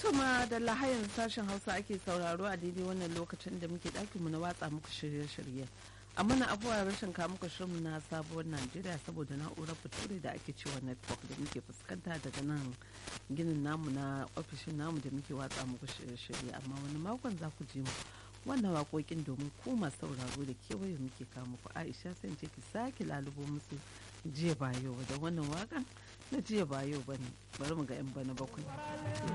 Tuma da lahayin sashen Hausa ake sauraro a daidai wannan lokacin da muke ɗakinmu na watsa muku shirye-shirye. Amma na abuwa rashin kawo muku shirin na sabuwar Najeriya saboda na'urar bature da ake cewa network da muke fuskanta daga nan ginin namu na ofishin namu da muke watsa muku shirye-shirye. Amma wani makon za ku ji mu wannan waƙoƙin domin ku masu sauraro da kewaye muke kawo muku. Aisha sai ce ki sake lalubo musu jiya ba yau da wannan waƙan na jiya ba yau bane, bari mu ga 'yan bana bakwai.